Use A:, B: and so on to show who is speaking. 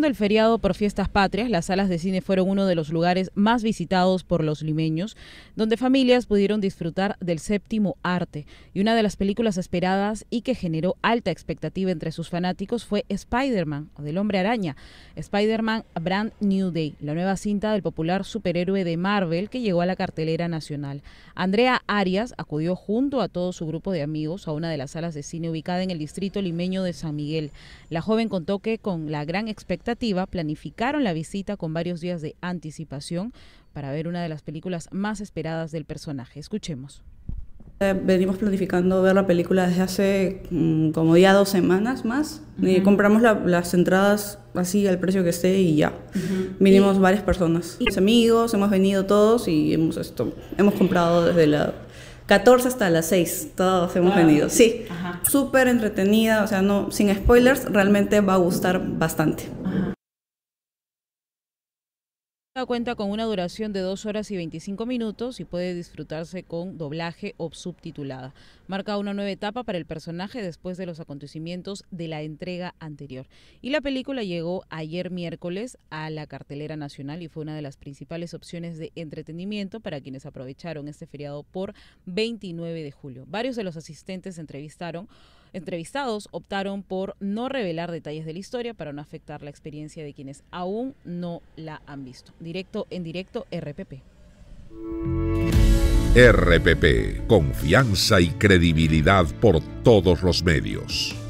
A: del feriado por Fiestas Patrias, las salas de cine fueron uno de los lugares más visitados por los limeños, donde familias pudieron disfrutar del séptimo arte. Y una de las películas esperadas y que generó alta expectativa entre sus fanáticos fue Spider-Man, o del Hombre Araña. Spider-Man Brand New Day, la nueva cinta del popular superhéroe de Marvel que llegó a la cartelera nacional. Andrea Arias acudió junto a todo su grupo de amigos a una de las salas de cine ubicada en el distrito limeño de San Miguel. La joven contó que con la gran expectativa planificaron la visita con varios días de anticipación para ver una de las películas más esperadas del personaje. Escuchemos.
B: Venimos planificando ver la película desde hace como ya 2 semanas más. Y compramos las entradas así al precio que esté y ya. Vinimos varias personas. Mis amigos, hemos venido todos y hemos comprado desde la 14 hasta las 6. Todos hemos venido. Sí, súper entretenida, o sea, no, sin spoilers, realmente va a gustar bastante.
A: Cuenta con una duración de 2 horas y 25 minutos y puede disfrutarse con doblaje o subtitulada. Marca una nueva etapa para el personaje después de los acontecimientos de la entrega anterior. Y la película llegó ayer miércoles a la cartelera nacional y fue una de las principales opciones de entretenimiento para quienes aprovecharon este feriado por 29 de julio. Varios de los asistentes entrevistados optaron por no revelar detalles de la historia para no afectar la experiencia de quienes aún no la han visto. En directo, RPP.
C: RPP, confianza y credibilidad por todos los medios.